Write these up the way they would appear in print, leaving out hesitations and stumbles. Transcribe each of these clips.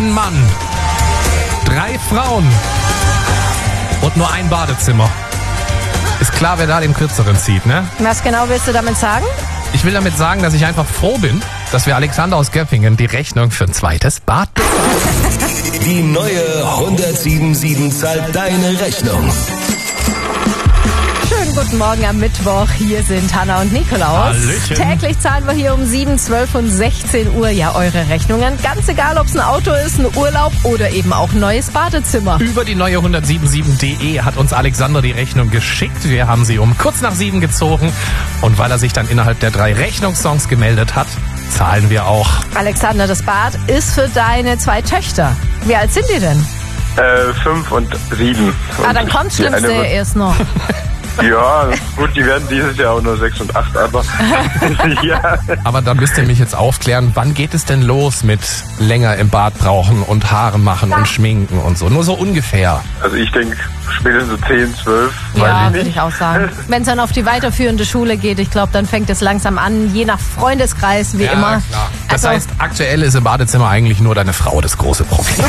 Ein Mann, 3 Frauen und nur ein Badezimmer. Ist klar, wer da den kürzeren zieht, ne? Was genau willst du damit sagen? Ich will damit sagen, dass ich einfach froh bin, dass wir Alexander aus Göppingen die Rechnung für ein zweites Bad bezahlen. Die neue 177 zahlt deine Rechnung. Schönen guten Morgen am Mittwoch. Hier sind Hanna und Nikolaus. Hallöchen. Täglich zahlen wir hier um 7, 12 und 16 Uhr ja eure Rechnungen. Ganz egal, ob es ein Auto ist, ein Urlaub oder eben auch ein neues Badezimmer. Über die neue 177.de hat uns Alexander die Rechnung geschickt. Wir haben sie um kurz nach 7 gezogen. Und weil er sich dann innerhalb der 3 Rechnungssongs gemeldet hat, zahlen wir auch. Alexander, das Bad ist für deine 2 Töchter. Wie alt sind die denn? 5 und 7. Dann kommt das Schlimmste erst noch. Ja, gut, die werden dieses Jahr auch nur 6 und 8, aber ja. Aber da müsst ihr mich jetzt aufklären, wann geht es denn los mit länger im Bad brauchen und Haare machen und schminken und so? Nur so ungefähr. Also ich denke spätestens so 10, 12, Ja, weiß ich würde nicht. ich auch sagen. Wenn es dann auf die weiterführende Schule geht, ich glaube, dann fängt es langsam an, je nach Freundeskreis, wie immer. Klar. Das Also- heißt, aktuell ist im Badezimmer eigentlich nur deine Frau das große Problem.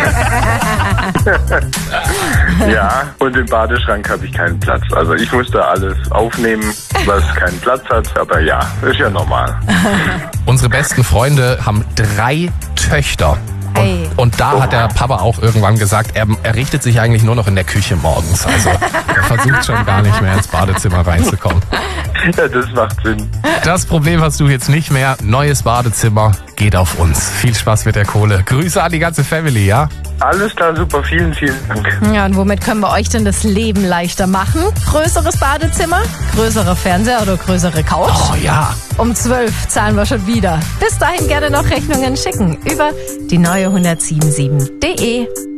Ja, und im Badeschrank habe ich keinen Platz. Also ich muss da alles aufnehmen, was keinen Platz hat, aber ja, ist ja normal. Unsere besten Freunde haben 3 Töchter. Hey. Und da hat der Papa auch irgendwann gesagt, er richtet sich eigentlich nur noch in der Küche morgens. Also er versucht schon gar nicht mehr ins Badezimmer reinzukommen. Ja, das macht Sinn. Das Problem hast du jetzt nicht mehr. Neues Badezimmer geht auf uns. Viel Spaß mit der Kohle. Grüße an die ganze Family, ja? Alles klar, super, vielen, vielen Dank. Ja, und womit können wir euch denn das Leben leichter machen? Größeres Badezimmer, größerer Fernseher oder größere Couch? Oh ja. Um 12 zahlen wir schon wieder. Bis dahin gerne noch Rechnungen schicken über die neue 177.de.